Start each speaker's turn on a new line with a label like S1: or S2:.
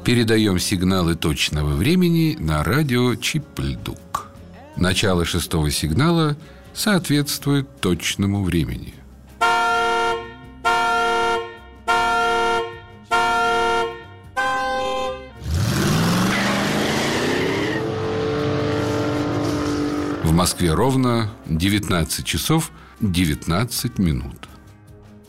S1: Передаем сигналы точного времени на радио Чип-Льдук. Начало 6-го сигнала соответствует точному времени. В Москве ровно 19 часов 19 минут.